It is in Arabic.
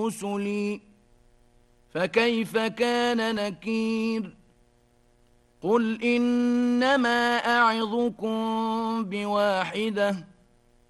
رسلي فكيف كان نكير قل إنما أعظكم بواحدة